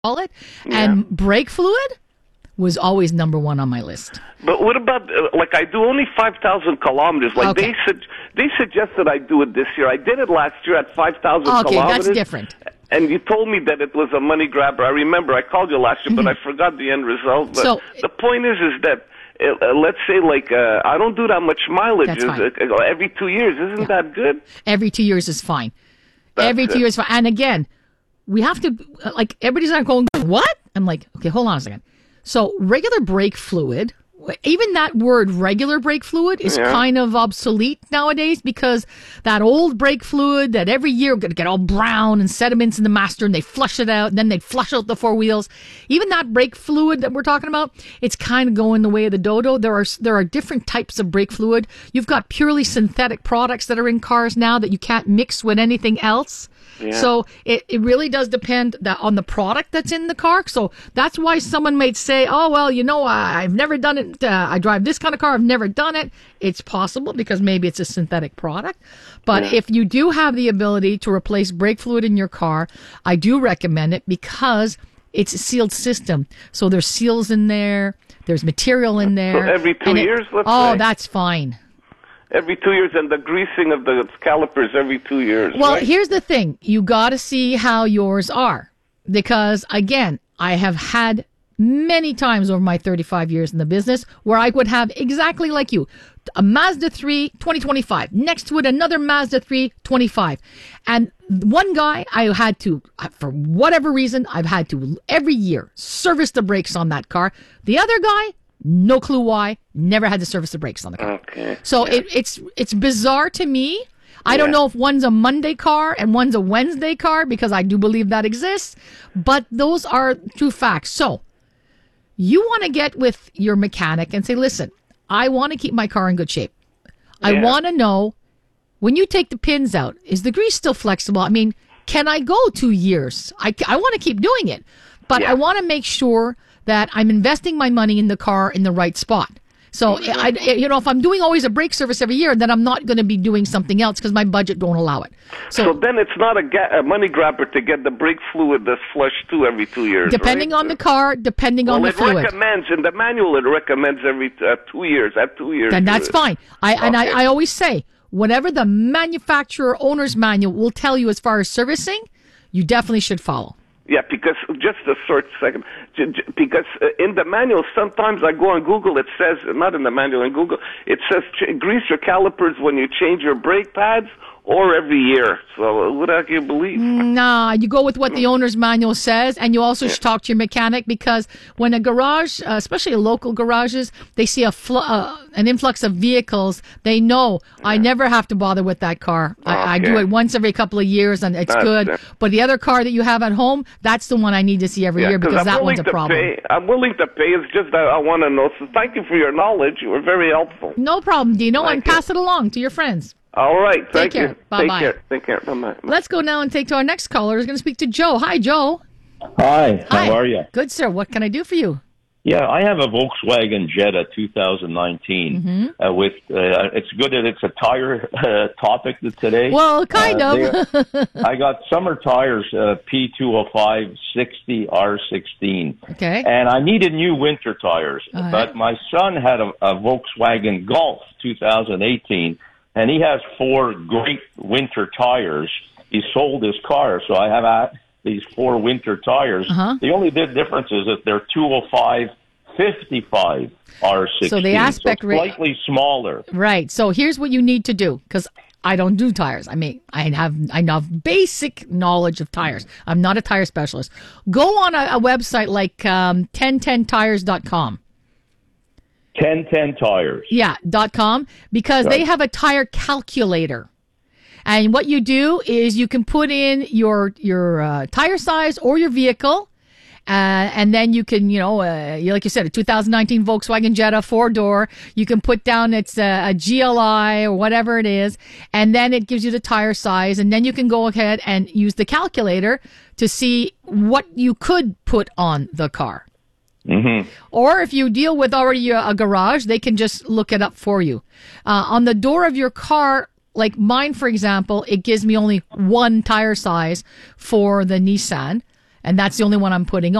call it. And brake fluid was always number one on my list. But what about, like, I do only 5,000 kilometers. Like, Okay. they suggested I do it this year. I did it last year at 5,000 Okay, kilometers. that's different. And you told me that it was a money grabber. I remember I called you last year, but I forgot the end result. But So- the point is that, let's say, like, I don't do that much mileage. That's fine. Every 2 years. Isn't that good? Every 2 years is fine. That's Every 2 it. years is fine. And again, we have to, like, everybody's not going, what? I'm like, okay, hold on a second. So regular brake fluid, even that word regular brake fluid is kind of obsolete nowadays, because that old brake fluid that every year would get all brown and sediments in the master, and they flush it out, and then they'd flush out the four wheels. Even that brake fluid that we're talking about, it's kind of going the way of the dodo. There are different types of brake fluid. You've got purely synthetic products that are in cars now that you can't mix with anything else. So it really does depend on the product that's in the car. So that's why someone might say, oh, well, I've never done it. I drive this kind of car. I've never done it. It's possible because maybe it's a synthetic product. But if you do have the ability to replace brake fluid in your car, I do recommend it because it's a sealed system. So there's seals in there. There's material in there. So every 2 years, let's Oh, say? that's fine. Every 2 years, and the greasing of the calipers every 2 years. Well, right? here's the thing. You got to see how yours are. Because, again, I have had many times over my 35 years in the business where I would have exactly like you, a Mazda 3 2025. Next to it, another Mazda 3 25. And one guy, I had to, for whatever reason, I've had to every year service the brakes on that car. The other guy, no clue why, never had to service the brakes on the car. Okay. So it's bizarre to me. I don't know if one's a Monday car and one's a Wednesday car, because I do believe that exists, but those are true facts. So you want to get with your mechanic and say, listen, I want to keep my car in good shape. I want to know, when you take the pins out, is the grease still flexible? I mean, can I go 2 years? I want to keep doing it, but I want to make sure that I'm investing my money in the car in the right spot. So, if I'm doing always a brake service every year, then I'm not going to be doing something else because my budget don't allow it. So then it's not a money grabber to get the brake fluid that's flushed too every 2 years. Depending on the car, depending on the fluid. Well, it recommends, in the manual, it recommends every 2 years, at 2 years. Then that's fine. I always say, whatever the manufacturer owner's manual will tell you as far as servicing, you definitely should follow. Yeah, because just a short second, because in the manual, sometimes I go on Google, it says, not in the manual, in Google, it says grease your calipers when you change your brake pads or every year. So what do you believe? Nah, you go with what the owner's manual says, and you also should talk to your mechanic, because when a garage, especially local garages, they see an influx of vehicles, they know I never have to bother with that car. I do it once every couple of years, and it's good. But the other car that you have at home, that's the one I need to see every year, because that one's a problem. I'm willing to pay. It's just that I want to know. So thank you for your knowledge. You were very helpful. No problem, Dino, and pass it along to your friends. All right. Thank you. Bye-bye. Take care. Bye-bye. Let's go now and take to our next caller, who's going to speak to Joe. Hi, Joe. Hi, how are you? Good, sir. What can I do for you? Yeah, I have a Volkswagen Jetta 2019. With it's good that it's a tire topic today. Well, kind of. I got summer tires, P205 60 R16. Okay. And I needed new winter tires, but my son had a Volkswagen Golf 2018, and he has 4 great winter tires. He sold his car, so I have these 4 winter tires. The only big difference is that they're 205 55 R16. So the aspect slightly smaller. Right. So here's what you need to do, because I don't do tires. I mean, I have basic knowledge of tires. I'm not a tire specialist. Go on a website like 1010tires.com. 1010 tires. Yeah, .com, because they have a tire calculator. And what you do is you can put in your tire size or your vehicle, and then you can, like you said, a 2019 Volkswagen Jetta 4-door. You can put down it's a GLI or whatever it is, and then it gives you the tire size, and then you can go ahead and use the calculator to see what you could put on the car. Or if you deal with already a garage, they can just look it up for you. On the door of your car, like mine, for example, it gives me only one tire size for the Nissan. and that's the only one I'm putting